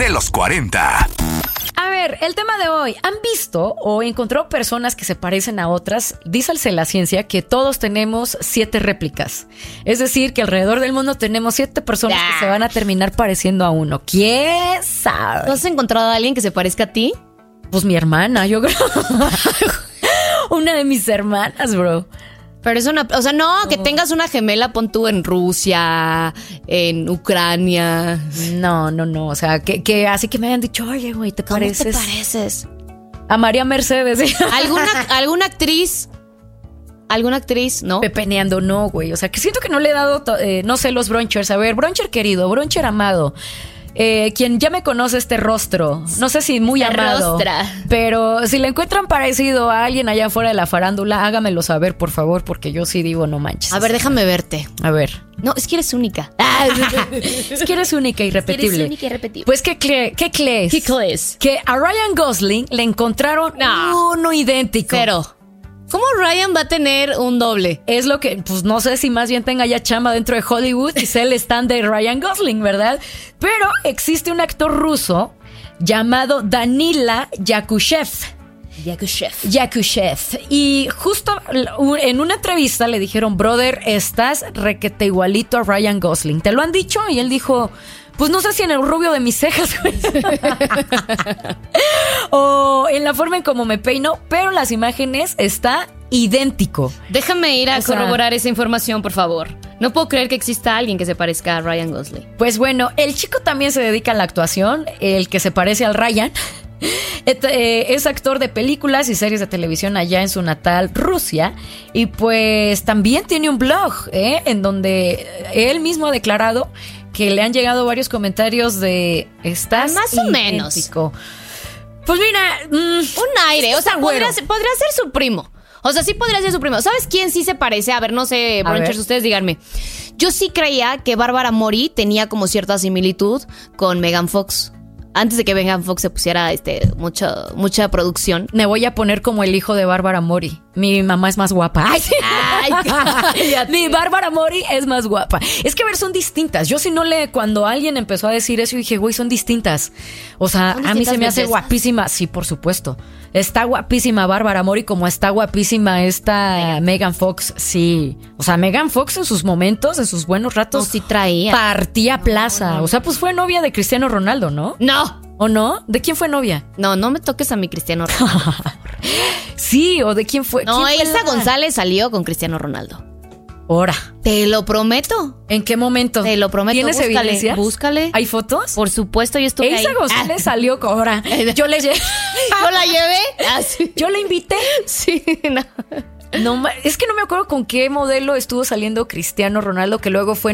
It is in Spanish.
de los 40. A ver, el tema de hoy. ¿Han visto o encontrado personas que se parecen a otras? Dícese la ciencia que todos tenemos 7 réplicas. Es decir, que alrededor del mundo tenemos 7 personas que se van a terminar pareciendo a uno. ¿Quién sabe? ¿Tú has encontrado a alguien que se parezca a ti? Pues mi hermana, yo creo. Una de mis hermanas, bro. Pero es una... O sea, no, que tengas una gemela, pon tú en Rusia, en Ucrania. No. O sea, que así que me hayan dicho, oye, güey, ¿te pareces? ¿Cómo te pareces? A María Mercedes. ¿Alguna actriz? ¿Alguna actriz? ¿No? Pepeneando, no, güey. O sea, que siento que no le he dado, no sé, los brunchers. A ver, bruncher querido, bruncher amado. Quien ya me conoce este rostro, no sé si muy amado, pero si le encuentran parecido a alguien allá afuera de la farándula, hágamelo saber, por favor, porque yo sí digo, no manches. A ver, déjame verte. A ver. No, es que eres única. Es que eres única y irrepetible. Pues, ¿qué crees? Que a Ryan Gosling le encontraron uno idéntico. Pero ¿cómo Ryan va a tener un doble? Es lo que, pues no sé si más bien tenga ya chamba dentro de Hollywood y sea el stand de Ryan Gosling, ¿verdad? Pero existe un actor ruso llamado Danila Yakushev. Y justo en una entrevista le dijeron, brother, estás requete igualito a Ryan Gosling. ¿Te lo han dicho? Y él dijo, pues no sé si en el rubio de mis cejas, güey. O en la forma en cómo me peino, pero las imágenes está idéntico. Déjame ir a corroborar esa información, por favor. No puedo creer que exista alguien que se parezca a Ryan Gosling. Pues bueno, el chico también se dedica a la actuación, el que se parece al Ryan. Es actor de películas y series de televisión allá en su natal Rusia. Y pues también tiene un blog, en donde él mismo ha declarado que le han llegado varios comentarios de estás más o menos. Pues mira, un aire, o sea, podría ser su primo. O sea, sí podría ser su primo. ¿Sabes quién sí se parece? A ver, no sé, brunchers, ustedes díganme. Yo sí creía que Bárbara Mori tenía como cierta similitud con Megan Fox. Antes de que Megan Fox se pusiera mucha producción. Me voy a poner como el hijo de Bárbara Mori. Mi mamá es más guapa. Ay, sí. Mi Bárbara Mori es más guapa. Es que a ver, son distintas. Yo cuando alguien empezó a decir eso, dije, güey, son distintas. O sea, a mí se me hace guapísima. Sí, por supuesto. Está guapísima Bárbara Mori como está guapísima esta Megan Fox. Sí. O sea, Megan Fox en sus momentos, en sus buenos ratos, sí traía. Partía plaza. O sea, pues fue novia de Cristiano Ronaldo, ¿no? No. ¿O no? ¿De quién fue novia? No me toques a mi Cristiano Ronaldo. Sí, ¿o de quién fue? No, Elsa González salió con Cristiano Ronaldo. Ahora. Te lo prometo. ¿En qué momento? Te lo prometo. ¿Tienes evidencias? Búscale. ¿Hay fotos? Por supuesto, yo estuve Elsa ahí. González salió con ahora. Yo la llevé. Sí. Yo la invité. Sí, no. No, es que no me acuerdo con qué modelo estuvo saliendo Cristiano Ronaldo, que luego fue